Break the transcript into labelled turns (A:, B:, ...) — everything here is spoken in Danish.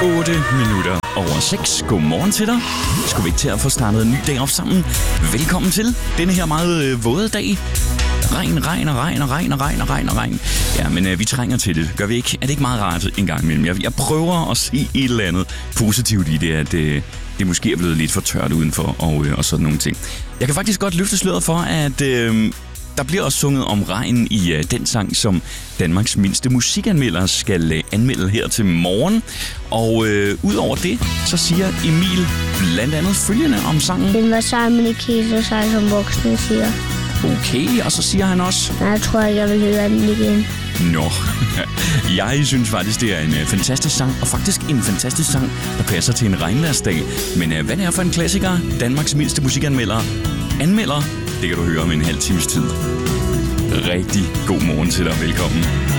A: 8:08. Godmorgen til dig. Skal vi ikke til at få startet en ny dag op sammen? Velkommen til denne her meget våde dag. Regn. Ja, men vi trænger til det. Gør vi ikke? Er det ikke meget rart en gang imellem? Jeg prøver at se et eller andet positivt i det, at det måske er blevet lidt for tørt udenfor og sådan nogle ting. Jeg kan faktisk godt løfte sløret for, at der bliver også sunget om regn i den sang, som Danmarks mindste musikanmelder skal anmelde her til morgen. Og udover det, så siger Emil blandt andet følgende om sangen.
B: Den var sammen ikke helt så sej, som voksne siger.
A: Okay, og så siger han også...
B: Nej, jeg tror ikke, jeg vil høre den igen.
A: Nå, jeg synes faktisk, det er en fantastisk sang, og faktisk en fantastisk sang, der passer til en regnværsdag. Men hvad det er for en klassiker, Danmarks mindste musikanmelder anmelder, det kan du høre om en halv times tid. Rigtig god morgen til dig, velkommen.